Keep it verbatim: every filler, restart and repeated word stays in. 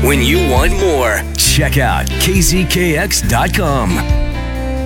When you want more, check out K Z K X dot com.